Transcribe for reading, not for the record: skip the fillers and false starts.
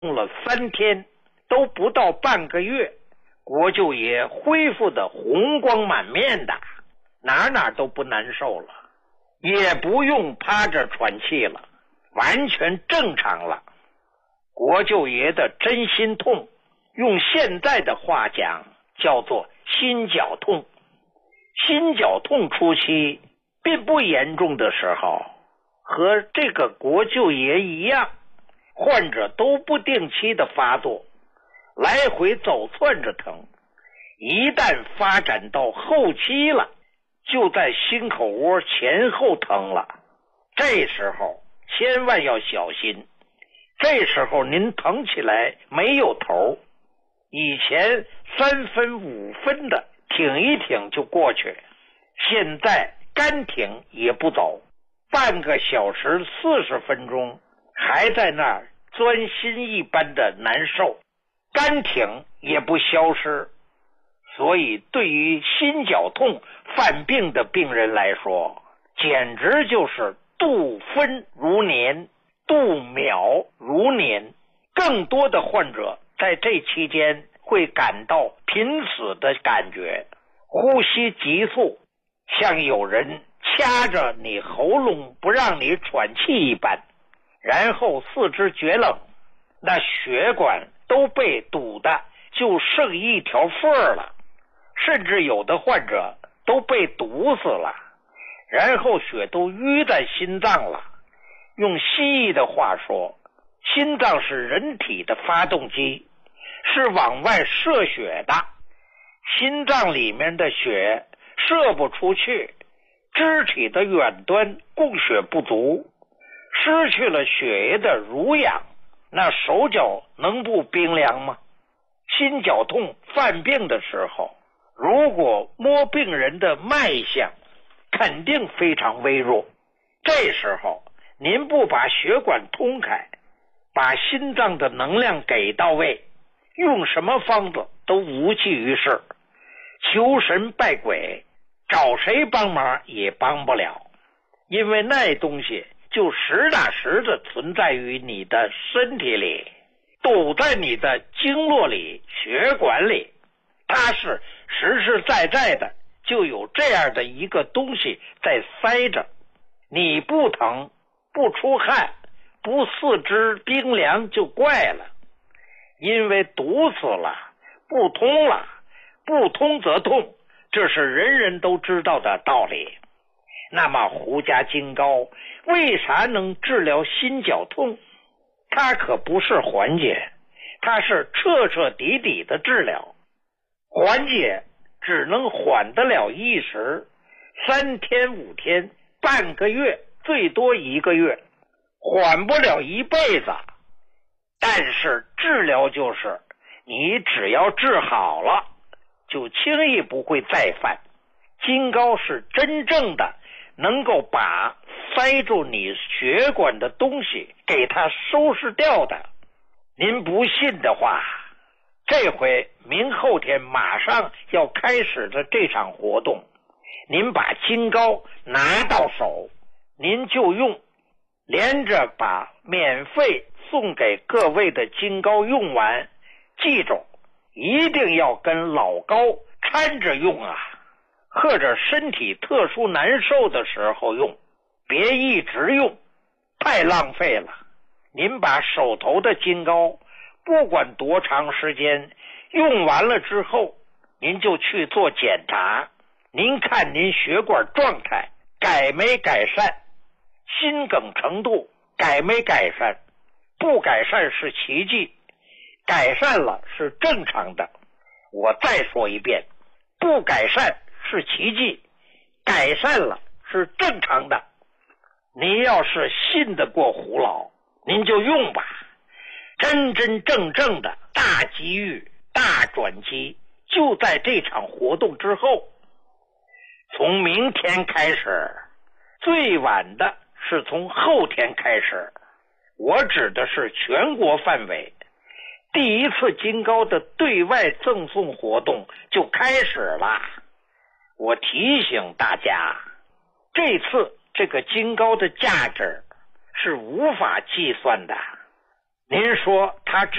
用了3天，都不到半个月，国舅爷恢复的红光满面的，哪都不难受了，也不用趴着喘气了，完全正常了。国舅爷的真心痛，用现在的话讲叫做心绞痛。心绞痛初期并不严重的时候，和这个国舅爷一样，患者都不定期的发作，来回走窜着疼。一旦发展到后期了，就在心口窝前后疼了，这时候千万要小心。这时候您疼起来没有头，以前3分5分的挺一挺就过去，现在干挺也不走，半个小时40分钟还在那儿钻心一般的难受，干挺也不消失。所以对于心绞痛犯病的病人来说，简直就是度分如年，度秒如年。更多的患者在这期间会感到濒死的感觉，呼吸急促，像有人掐着你喉咙不让你喘气一般，然后四肢厥冷，那血管都被堵的就剩一条缝了，甚至有的患者都被堵死了，然后血都淤在心脏了。用西医的话说，心脏是人体的发动机，是往外射血的，心脏里面的血射不出去，肢体的远端供血不足，失去了血液的濡养，那手脚能不冰凉吗？心绞痛犯病的时候，如果摸病人的脉象，肯定非常微弱。这时候您不把血管通开，把心脏的能量给到位，用什么方子都无济于事，求神拜鬼，找谁帮忙也帮不了，因为那东西就实打实的存在于你的身体里，堵在你的经络里、血管里，它是实实在在的，就有这样的一个东西在塞着。你不疼，不出汗，不四肢冰凉就怪了，因为堵死了，不通了，不通则痛，这是人人都知道的道理。那么胡家金膏为啥能治疗心绞痛？它可不是缓解，它是彻彻底底的治疗。缓解只能缓得了一时，3天5天，半个月，最多1个月，缓不了一辈子。但是治疗就是你只要治好了，就轻易不会再犯。金膏是真正的能够把塞住你血管的东西给它收拾掉的。您不信的话，这回明后天马上要开始的这场活动，您把金膏拿到手，您就用，连着把免费送给各位的金膏用完，记住一定要跟老膏掺着用啊，或者身体特殊难受的时候用，别一直用，太浪费了。您把手头的金膏不管多长时间用完了之后，您就去做检查，您看您血管状态改没改善，心梗程度改没改善，不改善是奇迹，改善了是正常的。我再说一遍，不改善是奇迹，改善了是正常的。您要是信得过胡老，您就用吧。真真正正的大机遇、大转机就在这场活动之后。从明天开始，最晚的是从后天开始，我指的是全国范围。第一次金膏的对外赠送活动就开始了。我提醒大家，这次这个金膏的价值是无法计算的。 您说他